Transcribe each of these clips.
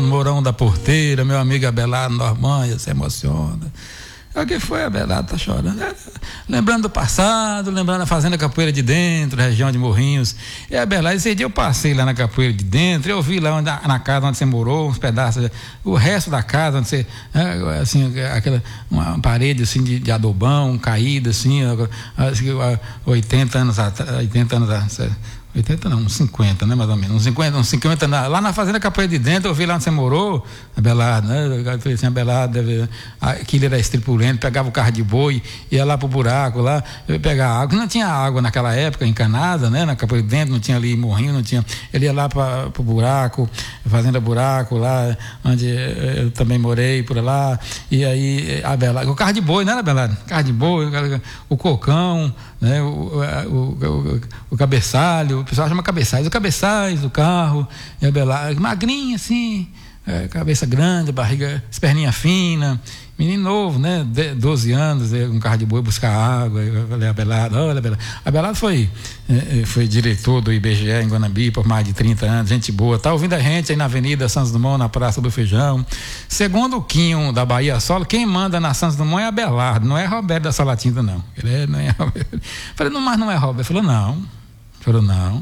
Mourão da Porteira, meu amigo Abelardo Normanha, se emociona. O que foi, Abelardo? Tá chorando. Lembrando do passado, lembrando a Fazenda Capoeira de Dentro, região de Morrinhos. E Abelardo, esse dia eu passei lá na Capoeira de Dentro, eu vi lá na casa onde você morou, uns pedaços, o resto da casa onde você, assim, uma parede assim de adobão, caída assim, 80 anos atrás, 80 não, uns 50, né, mais ou menos, uns 50 lá na Fazenda Capoeira de Dentro, eu vi lá onde você morou, Abelardo, né, eu falei assim, Abelardo, aquilo era estripulento, pegava o carro de boi, ia lá pro buraco, lá, pegar água, não tinha água naquela época, encanada, né, na Capoeira de Dentro, não tinha ali morrinho, não tinha, ele ia lá pro buraco, Fazenda Buraco, lá, onde eu também morei, por lá, e aí, Abelardo, o carro de boi, né, Abelardo? Carro de boi, o cocão, né, o cabeçalho, o pessoal chama cabeçais, o cabeçais do carro, e Abelardo, magrinha assim, cabeça grande, barriga, perninha fina, menino novo, né, 12 anos, um carro de boi buscar água. Eu falei, Abelardo, olha, Abelardo foi diretor do IBGE em Guanambi por mais de 30 anos, gente boa, tá ouvindo a gente aí na Avenida Santos Dumont, na Praça do Feijão. Segundo o Quinho da Bahia Solo, quem manda na Santos Dumont é Abelardo, não é Roberto da Salatinta, não. Não é Roberto. Falei, não, mas não é Roberto. Falou, não.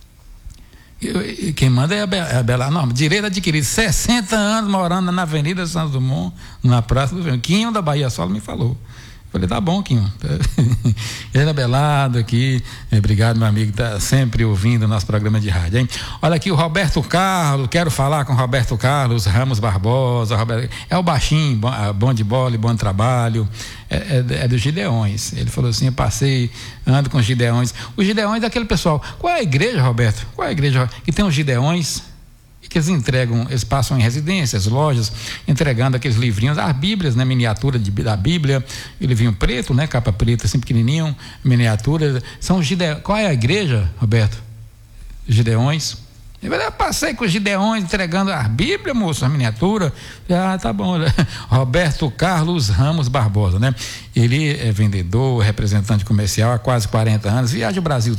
Quem manda é Abelardo. Não, direito adquirido, 60 anos morando na Avenida Santos Dumont, na Praça do Feijão. Quinho da Bahia Solo me falou. Falei, tá bom, Quinho. Ele é Abelardo aqui. Obrigado, meu amigo, tá sempre ouvindo o nosso programa de rádio, hein? Olha aqui o Roberto Carlos, quero falar com o Roberto Carlos Ramos Barbosa. É o baixinho, bom de bola e bom trabalho. É dos Gideões. Ele falou assim, ando com os Gideões. Os Gideões é aquele pessoal. Qual é a igreja, Roberto? Qual é a igreja que tem os Gideões? Que eles passam em residências, lojas, entregando aqueles livrinhos, as bíblias, né, miniatura da Bíblia, o livrinho preto, né, capa preta, assim pequenininho, miniatura, são os Gideões. Qual é a igreja, Roberto? Gideões. Eu passei com os Gideões entregando a Bíblia, moço, a miniatura. Tá bom. Roberto Carlos Ramos Barbosa, né? Ele é vendedor, representante comercial há quase 40 anos, viaja o Brasil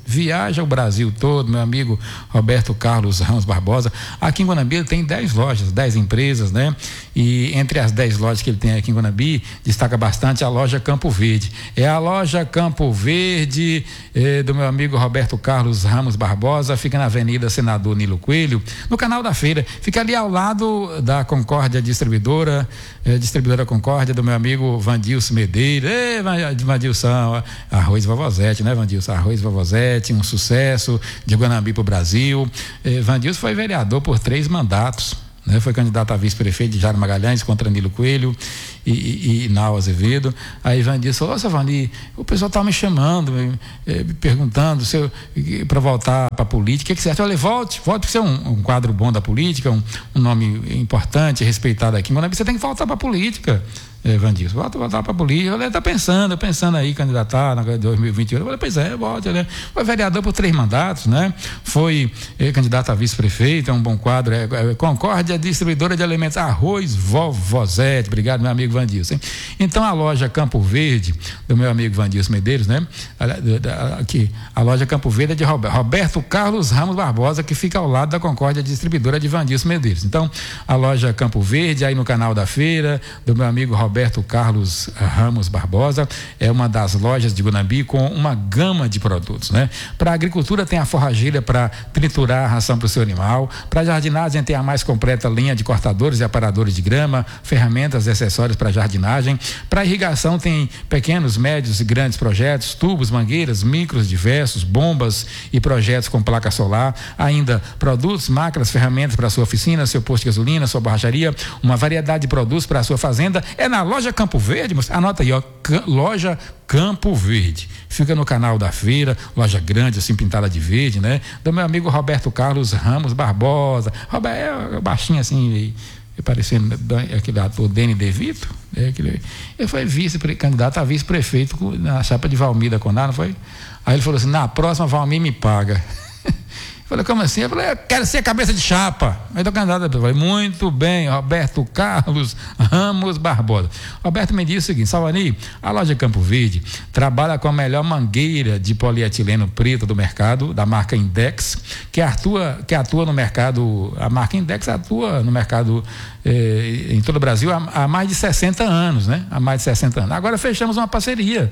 todo, meu amigo Roberto Carlos Ramos Barbosa. Aqui em Guanambi ele tem 10 lojas, 10 empresas, né? E entre as 10 lojas que ele tem aqui em Guanambi, destaca bastante a loja Campo Verde. É a loja Campo Verde do meu amigo Roberto Carlos Ramos Barbosa, fica na Avenida Senador Nilo Coelho, no canal da feira, fica ali ao lado da Concórdia Distribuidora Concórdia, do meu amigo Vandilson Medeiros. Vandilson, arroz Vovozete, né, Vandilson? Arroz Vovozete, um sucesso de Guanambi para o Brasil. Vandilson foi vereador por 3 mandatos, né? Foi candidato a vice-prefeito de Jairo Magalhães contra Nilo Coelho e Nau Azevedo. Aí Vandilson falou, Vani, o pessoal está me chamando, me perguntando para voltar para a política. O que você acha? Eu falei, volte para ser um quadro bom da política, um nome importante, respeitado aqui. Mas você tem que voltar para a política. Vandilson, voltar para a política. Ele está pensando aí, candidatar na 2028. Eu falei, pois é, volte. Ele foi vereador por 3 mandatos, né? Foi candidato a vice-prefeito, é um bom quadro. Concórdia Distribuidora de Alimentos, arroz Vovozete. Obrigado, meu amigo Vandilson. Então, a loja Campo Verde, do meu amigo Vandilson Medeiros, né? Aqui, a loja Campo Verde é de Roberto Carlos Ramos Barbosa, que fica ao lado da Concórdia Distribuidora de Vandilson Medeiros. Então, a loja Campo Verde, aí no canal da feira, do meu amigo Roberto Carlos Ramos Barbosa, é uma das lojas de Guanambi com uma gama de produtos, né? Para a agricultura tem a forrageira para triturar a ração para o seu animal. Para a jardinagem tem a mais completa linha de cortadores e aparadores de grama, ferramentas e acessórios para jardinagem. Para irrigação tem pequenos, médios e grandes projetos, tubos, mangueiras, micros diversos, bombas e projetos com placa solar. Ainda produtos, máquinas, ferramentas para sua oficina, seu posto de gasolina, sua borracharia, uma variedade de produtos para a sua fazenda. É na loja Campo Verde, anota aí, ó, loja Campo Verde. Fica no canal da feira, loja grande, assim, pintada de verde, né? Do meu amigo Roberto Carlos Ramos Barbosa. Roberto é baixinho assim, parecendo aquele ator Danny DeVito. Ele foi candidato a vice-prefeito na chapa de Valmir da Conar, não foi? Aí ele falou assim, na próxima Valmir me paga. Eu falei, como assim? Eu falei, eu quero ser cabeça de chapa. Aí estou candidato. Eu falei, muito bem, Roberto Carlos Ramos Barbosa. Roberto me disse o seguinte: Salvani, a loja Campo Verde trabalha com a melhor mangueira de polietileno preto do mercado, da marca Index, que atua no mercado, a marca Index atua no mercado em todo o Brasil há mais de 60 anos, né? Há mais de 60 anos. Agora fechamos uma parceria.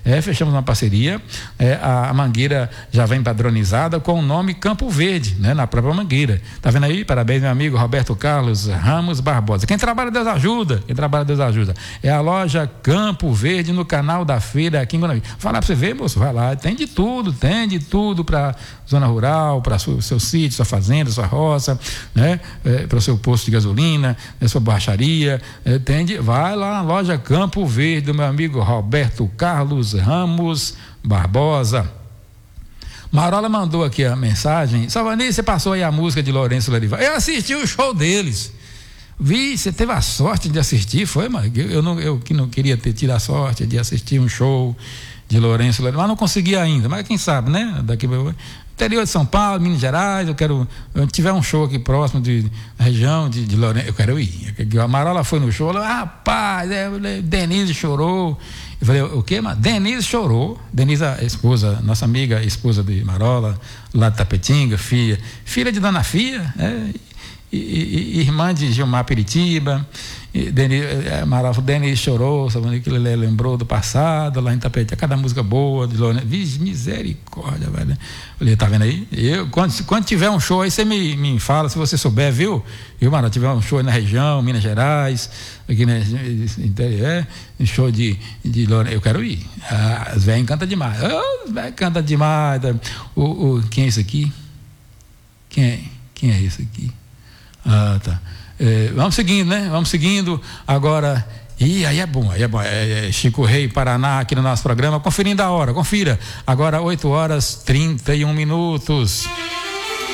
A mangueira já vem padronizada com o nome Campo Verde, né? Na própria mangueira. Tá vendo aí? Parabéns, meu amigo Roberto Carlos Ramos Barbosa. Quem trabalha, Deus ajuda. É a loja Campo Verde no canal da feira aqui em Guanabara. Falar para você ver, moço, vai lá. Tem de tudo para zona rural, para o seu sítio, sua fazenda, sua roça, né? Para o seu posto de gasolina, sua borracharia, vai lá na loja Campo Verde do meu amigo Roberto Carlos Ramos Barbosa. Marola mandou aqui a mensagem: Salvani, você passou aí a música de Lourenço Lorival. Eu assisti o show deles. Você teve a sorte de assistir, foi, mano? Eu que não queria ter tido a sorte de assistir um show de Lourenço Lorival, mas não consegui ainda, mas quem sabe, né? Interior de São Paulo, Minas Gerais, eu tiver um show aqui próximo da região de Lourenço, eu quero ir. A Marola foi no show, rapaz, Denise chorou. Eu falei, o quê, mano? Denise chorou. Denise, a esposa, nossa amiga, esposa de Marola, lá de Tapetinga, filha de Dona Fia, e irmã de Gilmar Peritiba. Denise chorou, sabe, que ele lembrou do passado, lá em Tapetinga, cada música boa de Lourenço. Misericórdia, velho. Eu falei, tá vendo aí? Quando tiver um show aí, você me fala, se você souber, viu? Mano, tiver um show aí na região, Minas Gerais, aqui no interior, show de Lourenço, eu quero ir. As velhas cantam demais. As velhas cantam demais. Quem é esse aqui? Quem é esse aqui? Tá. Vamos seguindo, né? Vamos seguindo. Agora, aí é bom. Chico Rei, Paraná, aqui no nosso programa. Conferindo a hora, confira. Agora 8h31.